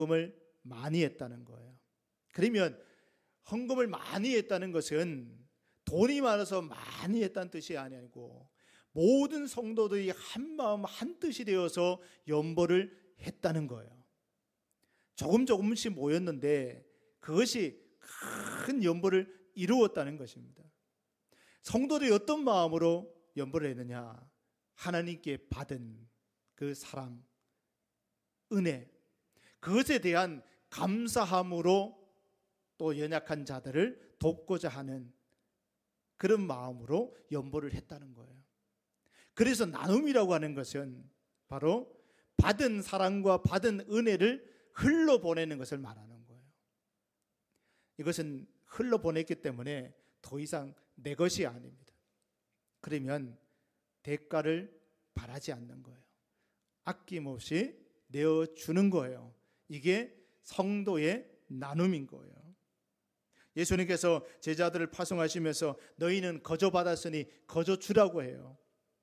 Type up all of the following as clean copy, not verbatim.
헌금을 많이 했다는 거예요. 그러면 헌금을 많이 했다는 것은 돈이 많아서 많이 했다는 뜻이 아니고 모든 성도들이 한 마음 한 뜻이 되어서 연보를 했다는 거예요. 조금씩 모였는데 그것이 큰 연보를 이루었다는 것입니다. 성도들이 어떤 마음으로 연보를 했느냐? 하나님께 받은 그 사랑, 은혜, 그것에 대한 감사함으로 또 연약한 자들을 돕고자 하는 그런 마음으로 연보를 했다는 거예요. 그래서 나눔이라고 하는 것은 바로 받은 사랑과 받은 은혜를 흘러보내는 것을 말하는 거예요. 이것은 흘러보냈기 때문에 더 이상 내 것이 아닙니다. 그러면 대가를 바라지 않는 거예요. 아낌없이 내어주는 거예요. 이게 성도의 나눔인 거예요. 예수님께서 제자들을 파송하시면서 너희는 거저 받았으니 거저 주라고 해요.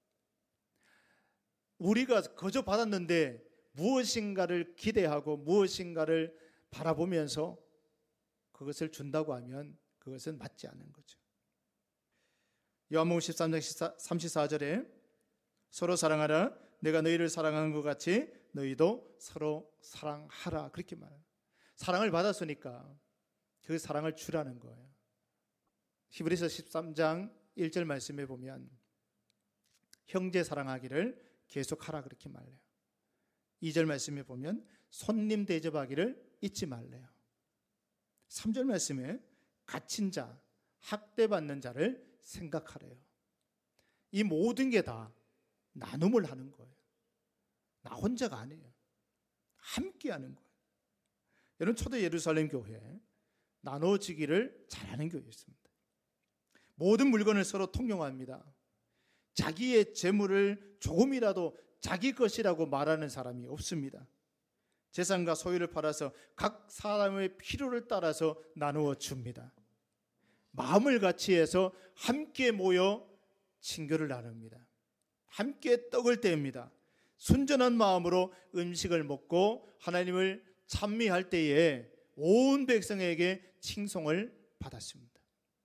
우리가 거저 받았는데 무엇인가를 기대하고 무엇인가를 바라보면서 그것을 준다고 하면 그것은 맞지 않는 거죠. 요한복음 13장 34절에 서로 사랑하라 내가 너희를 사랑하는 것 같이 너희도 서로 사랑하라 그렇게 말해요. 사랑을 받았으니까 그 사랑을 주라는 거예요. 히브리서 13장 1절 말씀에 보면 형제 사랑하기를 계속하라 그렇게 말해요. 2절 말씀에 보면 손님 대접하기를 잊지 말래요. 3절 말씀에 갇힌 자, 학대받는 자를 생각하래요. 이 모든 게 다 나눔을 하는 거예요. 나 혼자가 아니에요. 함께 하는 거예요. 여러분 초대 예루살렘 교회 나눠지기를 잘하는 교회였습니다. 모든 물건을 서로 통용합니다. 자기의 재물을 조금이라도 자기 것이라고 말하는 사람이 없습니다. 재산과 소유를 팔아서 각 사람의 필요를 따라서 나누어 줍니다. 마음을 같이 해서 함께 모여 친교를 나눕니다. 함께 떡을 뗍니다. 순전한 마음으로 음식을 먹고 하나님을 찬미할 때에 온 백성에게 칭송을 받았습니다.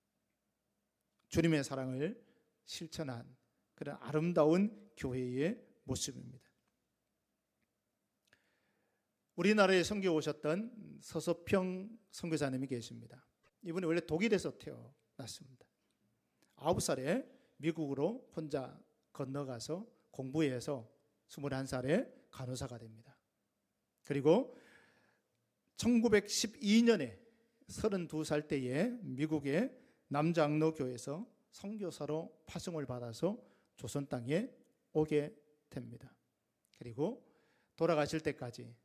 주님의 사랑을 실천한 그런 아름다운 교회의 모습입니다. 우리나라에 선교 오셨던 서서평 선교사님이 계십니다. 이분이 원래 독일에서 태어났습니다. 9살에 미국으로 혼자 건너가서 공부해서 21살에 간호사가 됩니다. 그리고 1912년에 32살 때에 미국의 남장로교에서 선교사로 파송을 받아서 조선 땅에 오게 됩니다. 그리고 돌아가실 때까지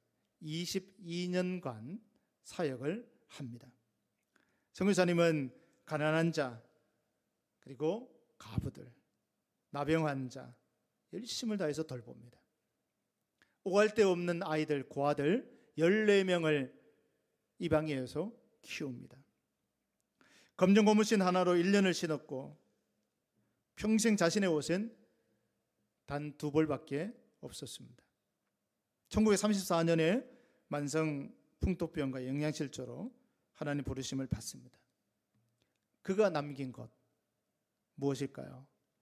22년간 사역을 합니다. 선교사님은 가난한 자, 그리고 가부들, 나병 자 열심을 다해서 돌봅니다. 오갈 데 없는 아이들, 고아들 14명을 입양해서 키웁니다. 검정 고무신 하나로 1년을 신었고 평생 자신의 옷은 단 2벌밖에 없었습니다. 1934년에 만성 풍토병과 영양실조로 하나님 부르심을 받습니다. 그가 남긴 것 무엇일까요?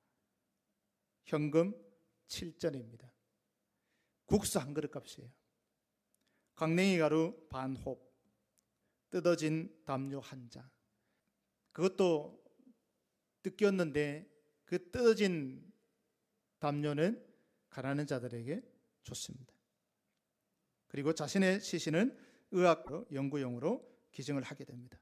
현금 7전입니다. 국수 한 그릇 값이에요. 강냉이 가루 반 홉, 뜯어진 담요 한 장. 그것도 뜯겼는데 그 뜯어진 담요는 가난한 자들에게 줬습니다. 그리고 자신의 시신은 의학 연구용으로 기증을 하게 됩니다.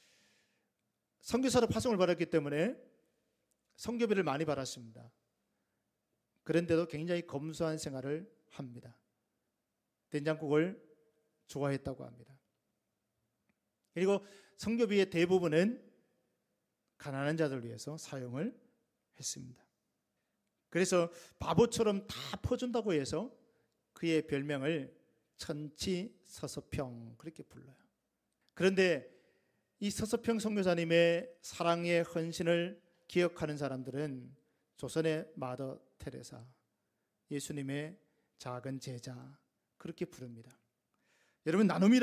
선교사로 파송을 받았기 때문에 선교비를 많이 받았습니다. 그런데도 굉장히 검소한 생활을 합니다. 된장국을 좋아했다고 합니다. 그리고 선교비의 대부분은 가난한 자들을 위해서 사용을 했습니다. 그래서 바보처럼 다 퍼준다고 해서 그의 별명을 천치 서서평 그렇게 불러요. 그런데 이 서서평 선교사님의 사랑의 헌신을 기억하는 사람들은 조선의 마더 테레사, 예수님의 작은 제자 그렇게 부릅니다. 여러분 나눔이라고